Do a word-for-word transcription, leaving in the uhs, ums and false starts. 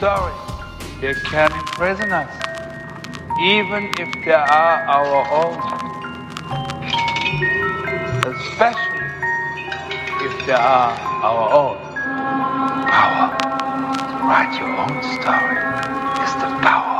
stories that can imprison us, even if they are our own. Especially if they are our own. Power to write your own story is the power